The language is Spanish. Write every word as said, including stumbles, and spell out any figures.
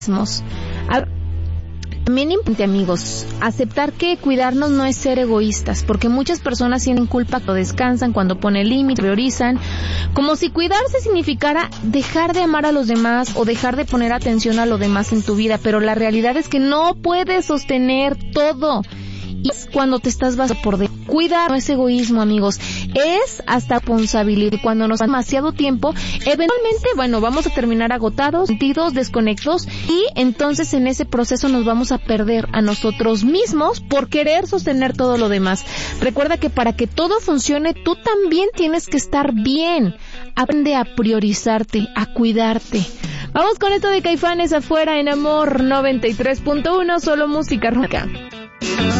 A- También importante, amigos, aceptar que cuidarnos no es ser egoístas, porque muchas personas tienen culpa cuando descansan, cuando ponen límites, priorizan, como si cuidarse significara dejar de amar a los demás o dejar de poner atención a lo demás en tu vida, pero la realidad es que no puedes sostener todo. Y es cuando te estás basando por de cuidar, no es egoísmo, amigos, es hasta responsabilidad. Cuando nos da demasiado tiempo, eventualmente, bueno, vamos a terminar agotados, sentidos, desconectados, y entonces en ese proceso nos vamos a perder a nosotros mismos por querer sostener todo lo demás. Recuerda que para que todo funcione, tú también tienes que estar bien. Aprende a priorizarte, a cuidarte. Vamos con esto de Caifanes afuera en Amor noventa y tres punto uno, solo música roca.